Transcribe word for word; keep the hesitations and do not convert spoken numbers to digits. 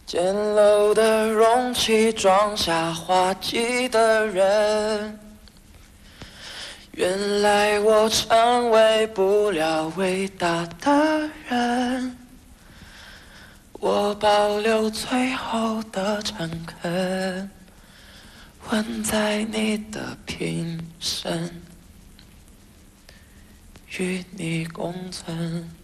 简陋的容器装下滑稽的人，原来我成为不了伟大的人。我保留最后的诚恳，混在你的瓶身，与你共存。